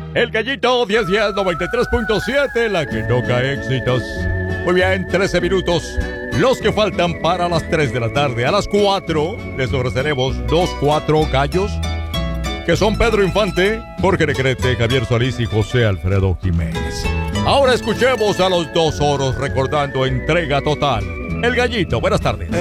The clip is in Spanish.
El Gallito 1010 93.7, la que toca éxitos. Muy bien, 13 minutos. Los que faltan para las 3 de la tarde. A las 4 les ofreceremos 4 gallos, que son Pedro Infante, Jorge Negrete, Javier Solís y José Alfredo Jiménez. Ahora escuchemos a los 2 oros recordando entrega total. El Gallito, buenas tardes.